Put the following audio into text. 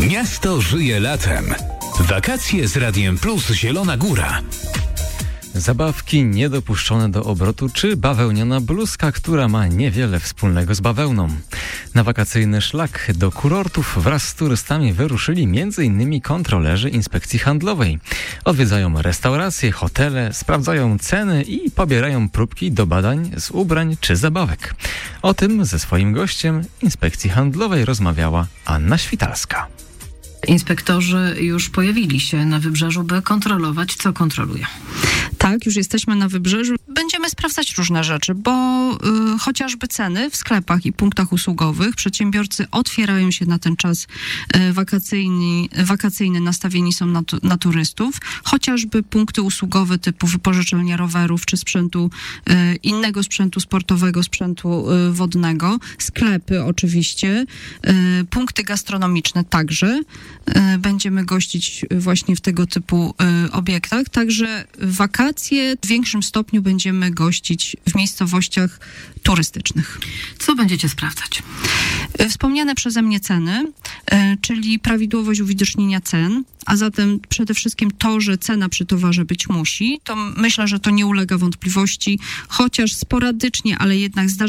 Miasto żyje latem. Wakacje z Radiem Plus Zielona Góra. Zabawki niedopuszczone do obrotu czy bawełniana bluzka, która ma niewiele wspólnego z bawełną. Na wakacyjny szlak do kurortów wraz z turystami wyruszyli m.in. kontrolerzy Inspekcji Handlowej. Odwiedzają restauracje, hotele, sprawdzają ceny i pobierają próbki do badań z ubrań czy zabawek. O tym ze swoim gościem Inspekcji Handlowej rozmawiała Anna Świtalska. Inspektorzy już pojawili się na wybrzeżu, by kontrolować, co kontrolują. Tak, już jesteśmy na wybrzeżu. Będziemy sprawdzać różne rzeczy, bo chociażby ceny w sklepach i punktach usługowych. Przedsiębiorcy otwierają się na ten czas wakacyjny, nastawieni są na turystów. Chociażby punkty usługowe typu wypożyczalnia rowerów czy sprzętu, innego sprzętu sportowego, sprzętu wodnego. Sklepy oczywiście, punkty gastronomiczne także. Będziemy gościć właśnie w tego typu obiektach. Także wakacje w większym stopniu będziemy gościć w miejscowościach turystycznych. Co będziecie sprawdzać? Wspomniane przeze mnie ceny, czyli prawidłowość uwidocznienia cen, a zatem przede wszystkim to, że cena przy towarze być musi, to myślę, że to nie ulega wątpliwości, chociaż sporadycznie, ale jednak